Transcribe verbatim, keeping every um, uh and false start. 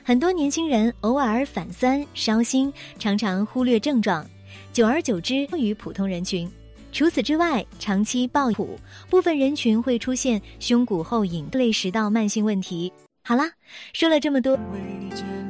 很多年轻人偶尔反酸、烧心，常常忽略症状，久而久之优于普通人群。除此之外，长期抱骨，部分人群会出现胸骨后隐类食道慢性问题。好啦，说了这么多。